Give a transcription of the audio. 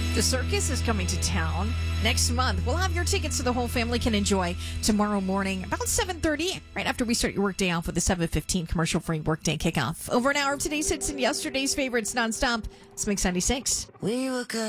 The circus is coming to town next month. We'll have your tickets so the whole family can enjoy tomorrow morning about 7:30, right after we start your workday off with the 7:15 commercial-free workday kickoff. Over an hour of today's hits and yesterday's favorites nonstop. It's Mix 96. We were good.